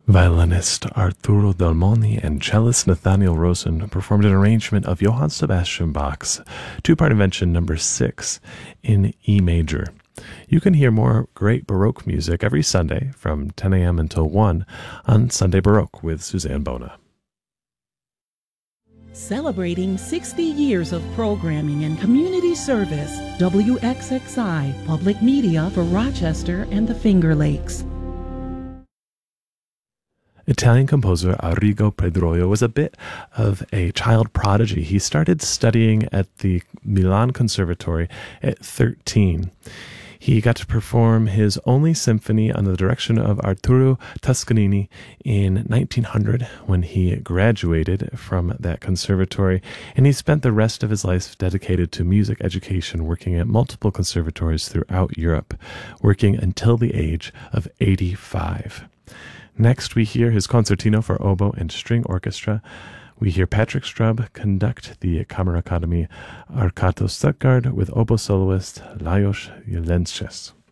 Violinist Arturo Delmoni and cellist Nathaniel Rosen performed an arrangement of Johann Sebastian Bach's two-part invention number 6 in E major. You can hear more great Baroque music every Sunday from 10 a.m. until 1 on Sunday Baroque with Suzanne Bona. Celebrating 60 years of programming and community service, WXXI, public media for Rochester and the Finger Lakes. Italian composer Arrigo Pedroia was a bit of a child prodigy. He started studying at the Milan Conservatory at 13. He got to perform his only symphony under the direction of Arturo Toscanini in 1900 when he graduated from that conservatory, and he spent the rest of his life dedicated to music education, working at multiple conservatories throughout Europe, working until the age of 85. Next, we hear his concertino for oboe and string orchestra. We hear Patrick Strub conduct the Kammeracademy Arcato Stuttgart with oboe soloist Lajos Jelenczes.